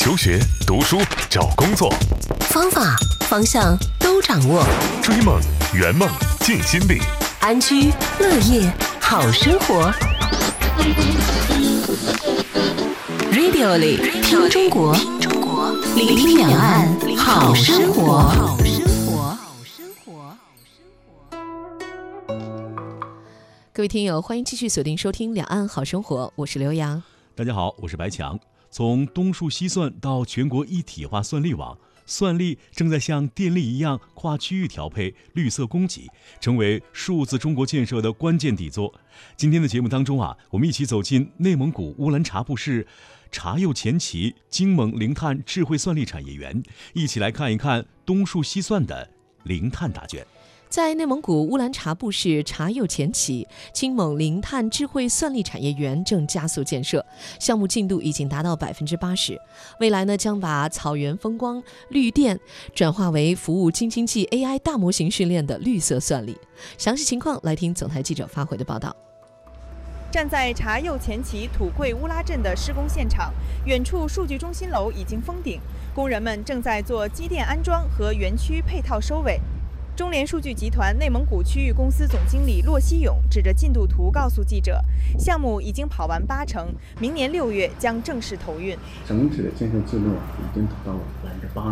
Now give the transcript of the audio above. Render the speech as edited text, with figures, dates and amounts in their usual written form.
求学、读书、找工作， 方法、方向都掌握。 追梦、圆梦、尽心力， 安居乐业好生活。Radio 里听中国，聆听两岸好生活。各位听友，欢迎继续锁定收听《两岸好生活》，我是刘洋。 大家好，我是白强。从东数西算到全国一体化算力网，算力正在像电力一样跨区域调配、绿色供给，成为数字中国建设的关键底座。今天的节目当中我们一起走进内蒙古乌兰察布市察右前旗京蒙零碳智慧算力产业园，一起来看一看东数西算的零碳答卷。 在内蒙古乌兰察布市察右前旗京蒙零碳智慧算力产业园正加速建设，项目进度已经达到80%。未来将把草原风光、绿电转化为服务京津冀 AI 大模型训练的绿色算力。详细情况来听总台记者发回的报道。 站在察右前旗土贵乌拉镇的施工现场，远处数据中心楼已经封顶，工人们正在做机电安装和园区配套收尾。中联数据集团内蒙古区域公司总经理骆希勇指着进度图告诉记者，项目已经跑完80%，明年6月将正式投运。 整体的建设进度已经达到了80%。